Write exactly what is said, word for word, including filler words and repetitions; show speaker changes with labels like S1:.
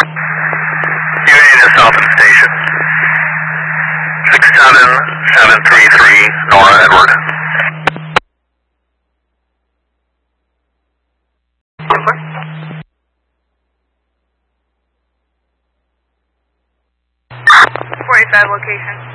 S1: Unity to south of station. six seven seven three three, Nora Edward.
S2: forty-five location.